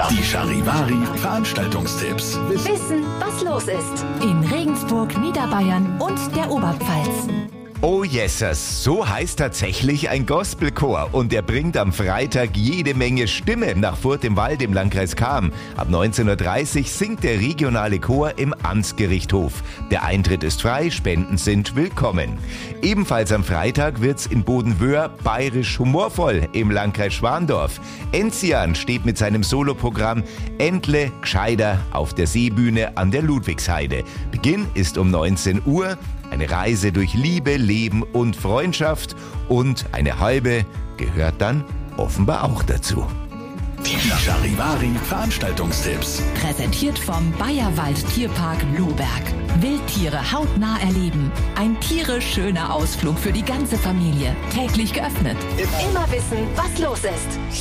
Die Charivari Veranstaltungstipps. Wissen, was los ist. In Regensburg, Niederbayern und der Oberpfalz. Oh Yesers, so heißt tatsächlich ein Gospelchor und er bringt am Freitag jede Menge Stimme nach Furth im Wald im Landkreis Cham. Ab 19:30 Uhr singt der regionale Chor im Amtsgerichtshof. Der Eintritt ist frei, Spenden sind willkommen. Ebenfalls am Freitag wird's in Bodenwöhr bayerisch humorvoll im Landkreis Schwandorf. Enzian steht mit seinem Soloprogramm Endle Gscheider auf der Seebühne an der Ludwigsheide. Beginn ist um 19 Uhr. Eine Reise durch Liebe, Leben und Freundschaft und eine halbe gehört dann offenbar auch dazu. Die Charivari Veranstaltungstipps. Präsentiert vom Bayerwald Tierpark Lohberg. Wildtiere hautnah erleben. Ein tierisch schöner Ausflug für die ganze Familie. Täglich geöffnet. Immer wissen, was los ist.